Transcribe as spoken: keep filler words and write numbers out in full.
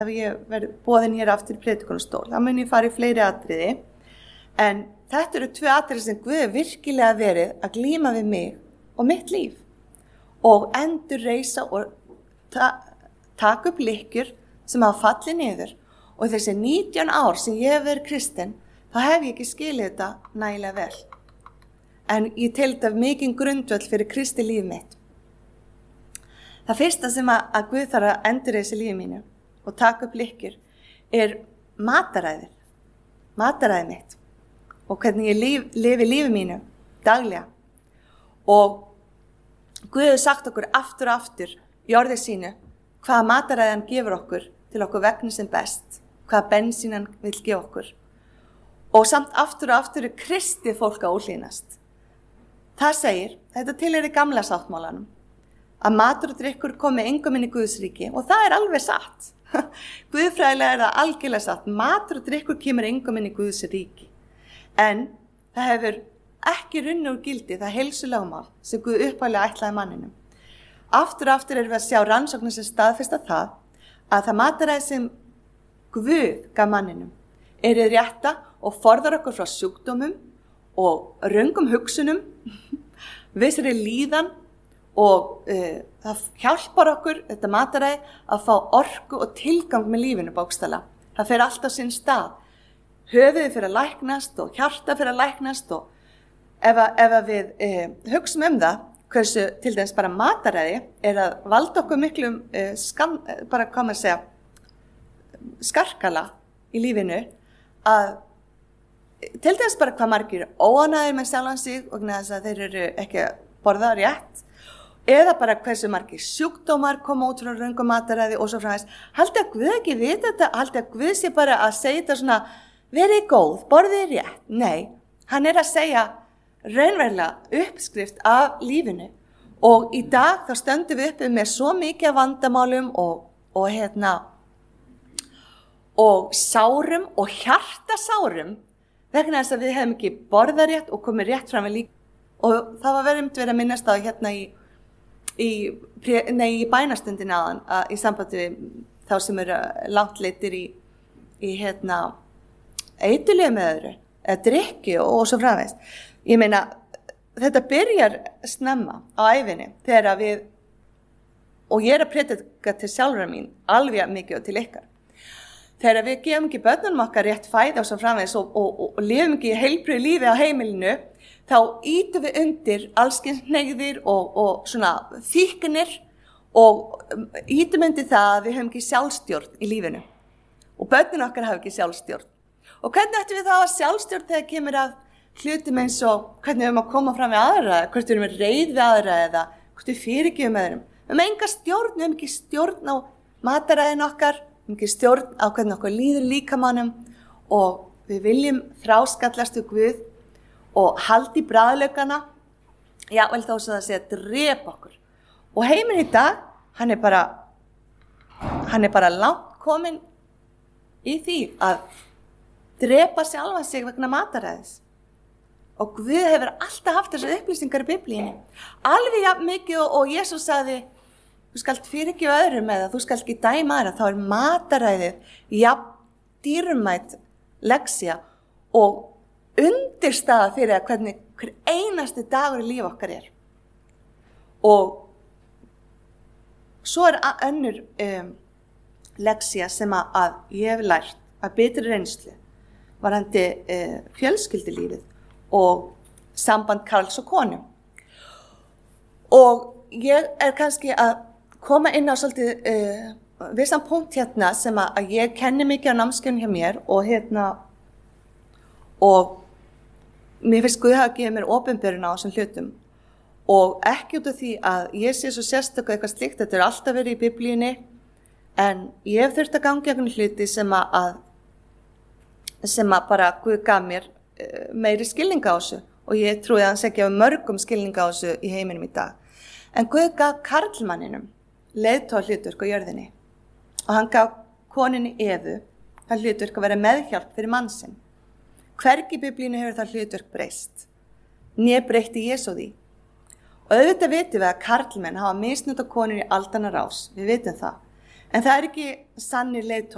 ef ég verð boðin hér aftur í predikunarstól, þá mun ég fara í fleiri atriði, en þetta eru tvö atriði sem Guð er virkilega verið að glíma við mig og mitt líf og endurreisa og ta taka upp lykkjur sem hafa fallið niður. Og þessi nítján ár sem ég hef verið kristinn, þá hef ég ekki skilið þetta nægilega vel. En ég tel þetta mikinn grundvöll fyrir kristi líf mitt. Það fyrsta sem að, að Guð þarf að endurreisa lífi mínu og taka upp lykkjur er mataræðið. Mataræðið mitt. Og hvernig ég lif, lifi lífi mínu daglega. Og Guð hefur sagt okkur aftur og aftur í orði sínu hvaða mataræði hann gefur okkur til okkur vegna sem best. Hvaða bensín hann vil gefa okkur. Og samt aftur og aftur er kristið fólk að útlínast. Það segir, þetta tilheyrir gamla sáttmálanum, að matur og drykkur komi engum inn í Guðsríki og það er alveg satt. Guðfræðilega er það algjörlega satt. Matur og drykkur kemur engum inn í Guðsríki. En það hefur ekki runni úr gildi það heilsulögmál sem Guð upphaflega ætlaði manninum. Aftur og aftur erum við að sjá rannsóknir sem staðfesta það að það mataræði sem Guð gaf manninum eru rétta og forðar okkur frá sjúkdómum og röngum hugsunum, vissri líðan og uh, það hjálpar okkur, þetta mataræði, að fá orku og tilgang með lífinu bókstaflega. Það fer allt á sinn stað. Höfuðið fyrir að læknast og hjarta fyrir að læknast og ef, að, ef að við uh, hugsum um það, hversu til dæmis bara mataræði er að valda okkur miklum uh, skam, bara hvað maður segja, skarkala í lífinu, að til dæmis bara hvað margir óánægðir með sjálfan sig og þess að þeir eru ekki að borða rétt, eða bara hversu margir sjúkdómar koma út frá röngum mataræði og svo framvegis. Haldi að Guð ekki vita þetta, haldi að Guð sé bara að segja þetta svona, verið góð, borðið rétt. Nei, hann er að segja raunverulega uppskrift af lífinu. Og í dag þá stöndum við uppi með svo mikið vandamálum og, og hérna, og sárum og hjartasárum vegna þess að við hefum ekki borðað rétt og komið rétt fram við líka. Og það var verið verið að minnast á hérna í, í, nei, í bænastundin aðan að, í sambandi við þá sem eru langt leittir í, í hérna, eiturlyfjum með öðru, eða drykki og, og svo framvegis. Ég meina, þetta byrjar snemma á ævinni þegar við, og ég er að predika til sjálfra mín, alveg mikið og til ykkar. Þegar við gefum ekki börnunum okkar rétt fæði og svo framvegis og, og, og, og lifum ekki heilbrigðu lífi á heimilinu, þá ítum við undir allskyns hneigðir og, og svona fíknir og ítum undir það að við höfum ekki sjálfstjórn í lífinu. Og börnin okkar hafa ekki sjálfstjórn. Og hvernig ættum við þá að sjálfstjórn þegar kemur að hlutum eins og hvernig við höfum að koma fram við aðra, hvort við höfum reið við aðra eða hvort við fyrirgefum öðrum. Við höfum enga stjórn, við höfum ekki stjórn á mataræðin okkar, við höfum ekki stjórn á hvernig okkur líður líkamannum og við viljum þráskallast við Guð og haldi bragðlaukana, já, vel þó svo það sé að drepa okkur. Og heiminn í dag, hann er bara, hann er bara langt komin í því að drepa sjálfan sig vegna mataræðis. Og Guð hefur alltaf haft þessar upplýsingar í Biblíunni. Alveg jafn mikið og, og Jesús sagði, þú skalt fyrirgefa öðrum eða þú skalt ekki dæma aðra, þá er mataræðið jafn dýrmæt lexía og undirstaða fyrir að hvernig hver einasti dagur í líf okkar er. Og svo er önnur um, lexía sem að, að ég hef lært að betri reynslu varðandi uh, fjölskyldulífið og samband karls og konu. Og ég er kannski að koma inn á svolítið uh, vissan punkt hérna sem að, að ég kenni mikið á námskeiðum hjá mér og hérna og mér finnst Guð hafa gefið mér opinberun á þessum hlutum og ekki út af því að ég sé svo sérstök eitthvað slíkt, þetta er alltaf verið í Biblíunni en ég hef þurft að ganga einhvern hluti sem að sem að bara Guð gaf mér uh, meiri skilninga á þessu og ég trúi að hann sé ekki af mörgum skilninga á þessu í heiminum í dag. En Guð gaf karlmanninum leiðtoga hlutverk á jörðinni og hann gaf koninni Evu það hlutverk að vera meðhjálp fyrir mann sinn. Hvergi í Biblíunni hefur það hlutverk breyst, né breytti Jesú því. Og auðvitað vitum við að karlmenn hafa misnotað konur í aldanna rás, við vitum það. En það er ekki sannir leiðtogar